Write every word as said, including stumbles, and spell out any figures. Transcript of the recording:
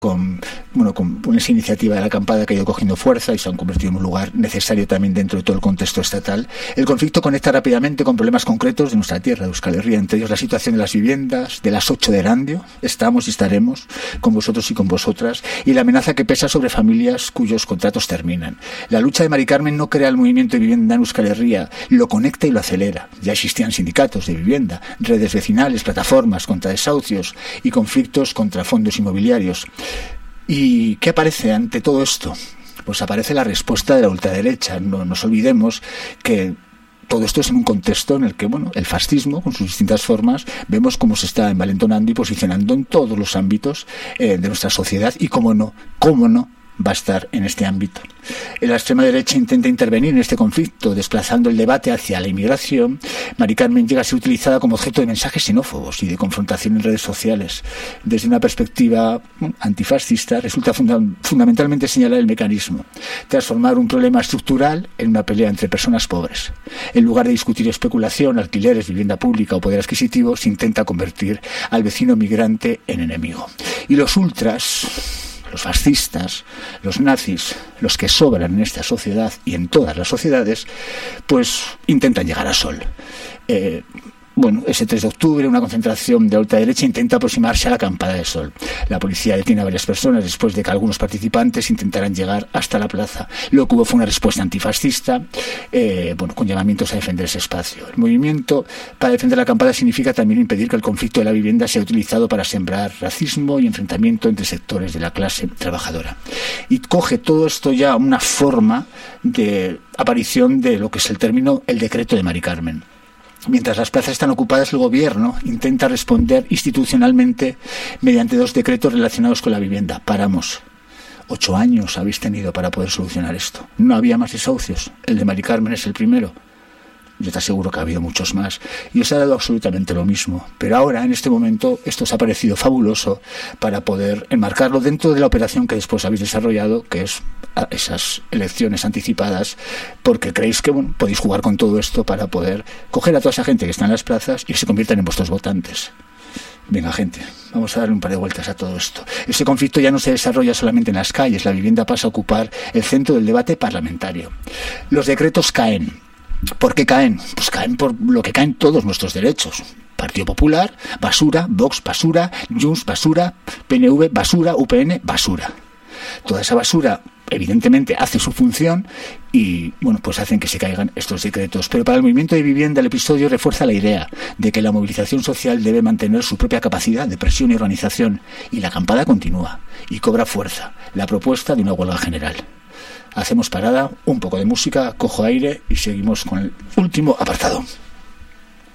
con, bueno, con esa iniciativa de la acampada que ha ido cogiendo fuerza y se han convertido en un lugar necesario también dentro de todo el contexto estatal. El conflicto conecta rápidamente con problemas concretos de nuestra tierra, de Euskal Herria, entre ellos la situación de las viviendas, de las ocho de Erandio, estamos y estaremos con vosotros y con vosotras, y la amenaza que pesa sobre familias cuyos contratos terminan. La lucha de Mari Carmen no crea el movimiento de vivienda en Euskal Herria, lo conecta y lo acelera. Ya existían sindicatos de vivienda, redes vecinales, plataformas contra desahucios y conflictos contra fondos inmobiliarios. ¿Y qué aparece ante todo esto? Pues aparece la respuesta de la ultraderecha. No nos olvidemos que todo esto es en un contexto en el que, bueno, el fascismo, con sus distintas formas, vemos cómo se está envalentonando y posicionando en todos los ámbitos eh, de nuestra sociedad y, cómo no, cómo no, va a estar en este ámbito. La extrema derecha intenta intervenir en este conflicto, desplazando el debate hacia la inmigración. Mari Carmen llega a ser utilizada como objeto de mensajes xenófobos y de confrontación en redes sociales. Desde una perspectiva bueno, antifascista, resulta funda- fundamentalmente señalar el mecanismo, transformar un problema estructural en una pelea entre personas pobres. En lugar de discutir especulación, alquileres, vivienda pública o poder adquisitivo, se intenta convertir al vecino migrante en enemigo. Y los ultras, los fascistas, los nazis, los que sobran en esta sociedad y en todas las sociedades, pues intentan llegar a Sol. Eh, bueno, ese tres de octubre, una concentración de ultraderecha intenta aproximarse a la acampada de Sol. La policía detiene a varias personas después de que algunos participantes intentaran llegar hasta la plaza. Lo que hubo fue una respuesta antifascista, eh, bueno, con llamamientos a defender ese espacio. El movimiento para defender la acampada significa también impedir que el conflicto de la vivienda sea utilizado para sembrar racismo y enfrentamiento entre sectores de la clase trabajadora. Y coge todo esto ya una forma de aparición de lo que es el término el decreto de Mari Carmen. Mientras las plazas están ocupadas, el gobierno intenta responder institucionalmente mediante dos decretos relacionados con la vivienda. Paramos. Ocho años habéis tenido para poder solucionar esto. No había más desahucios. El de Mari Carmen es el primero. Yo te aseguro que ha habido muchos más. Y os ha dado absolutamente lo mismo. Pero ahora, en este momento, esto os ha parecido fabuloso para poder enmarcarlo dentro de la operación que después habéis desarrollado, que es esas elecciones anticipadas, porque creéis que bueno, podéis jugar con todo esto para poder coger a toda esa gente que está en las plazas y que se conviertan en vuestros votantes. Venga, gente, vamos a darle un par de vueltas a todo esto. Ese conflicto ya no se desarrolla solamente en las calles. La vivienda pasa a ocupar el centro del debate parlamentario. Los decretos caen. ¿Por qué caen? Pues caen por lo que caen todos nuestros derechos. Partido Popular, basura, Vox, basura, Junts, basura, P N V, basura, U P N, basura. Toda esa basura, evidentemente, hace su función y, bueno, pues hacen que se caigan estos decretos. Pero para el movimiento de vivienda, el episodio refuerza la idea de que la movilización social debe mantener su propia capacidad de presión y organización. Y la acampada continúa y cobra fuerza la propuesta de una huelga general. Hacemos parada, un poco de música, cojo aire y seguimos con el último apartado.